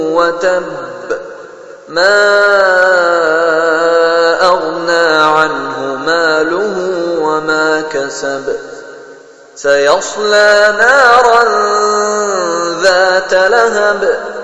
وتب ما أغنى عنه ماله وما كسب سيصلى نارا ذات لهب